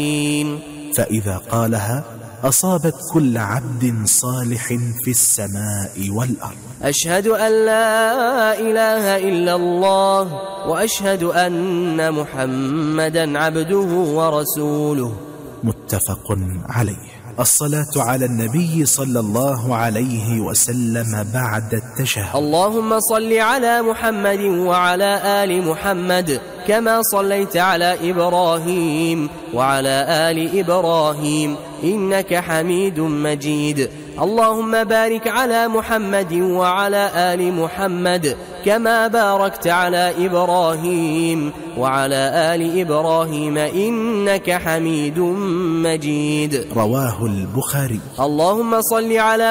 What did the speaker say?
فإذا قالها أصابت كل عبد صالح في السماء والأرض. أشهد أن لا إله إلا الله وأشهد أن محمدا عبده ورسوله. متفق عليه. الصلاة على النبي صلى الله عليه وسلم بعد التشهد. اللهم صل على محمد وعلى آل محمد كما صليت على إبراهيم وعلى آل إبراهيم إنك حميد مجيد. اللهم بارك على محمد وعلى آل محمد كما باركت على إبراهيم وعلى آل إبراهيم إنك حميد مجيد. رواه البخاري. اللهم صل على